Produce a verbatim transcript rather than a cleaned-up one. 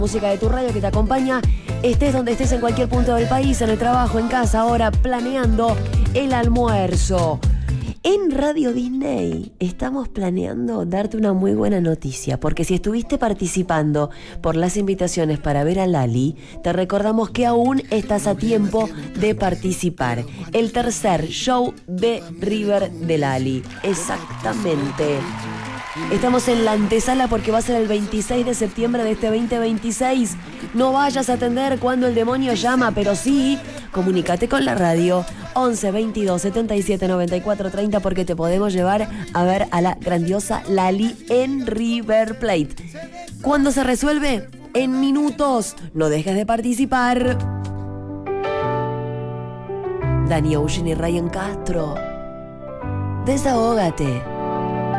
Música de tu radio que te acompaña, estés donde estés, en cualquier punto del país, en el trabajo, en casa, ahora planeando el almuerzo. En Radio Disney estamos planeando darte una muy buena noticia, porque si estuviste participando por las invitaciones para ver a Lali, te recordamos que aún estás a tiempo de participar. El tercer show de River de Lali. Exactamente. Estamos en la antesala porque va a ser el veintiséis de septiembre de este veinte veintiséis. No vayas a atender cuando el demonio llama, pero sí, comunícate con la radio once veintidós setenta y siete noventa y cuatro treinta porque te podemos llevar a ver a la grandiosa Lali en River Plate. ¿Cuándo se resuelve? En minutos. No dejes de participar. Dani Ocean y Ryan Castro. Desahógate.